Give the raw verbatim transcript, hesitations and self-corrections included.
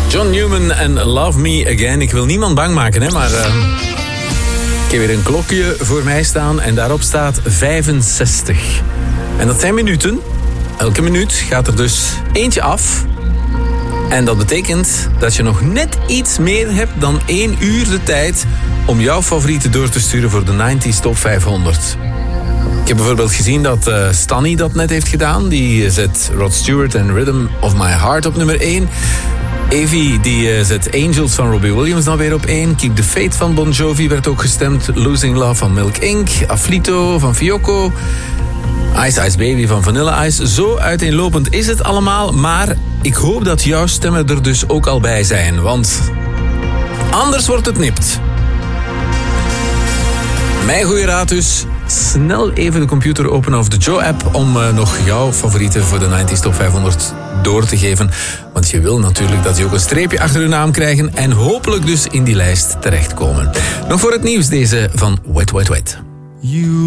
John Newman en Love Me Again. Ik wil niemand bang maken, hè, maar... Uh, ik heb weer een klokje voor mij staan en daarop staat vijfenzestig. En dat zijn minuten. Elke minuut gaat er dus eentje af. En dat betekent dat je nog net iets meer hebt dan één uur de tijd... om jouw favorieten door te sturen voor de negentig Top vijfhonderd. Ik heb bijvoorbeeld gezien dat uh, Stanny dat net heeft gedaan. Die zet Rod Stewart en Rhythm of My Heart op nummer één. Evie die uh, zet Angels van Robbie Williams dan weer op één. Keep the Faith van Bon Jovi werd ook gestemd. Losing Love van Milk Incorporated. Afflito van Fiocco. Ice Ice Baby van Vanilla Ice. Zo uiteenlopend is het allemaal. Maar ik hoop dat jouw stemmen er dus ook al bij zijn. Want anders wordt het nipt. Mijn goede raad dus. Snel even de computer openen of de Joe-app... om uh, nog jouw favorieten voor de negentig Top vijfhonderd door te geven. Want je wil natuurlijk dat die ook een streepje achter hun naam krijgen... en hopelijk dus in die lijst terechtkomen. Nog voor het nieuws deze van Wet Wet Wet. You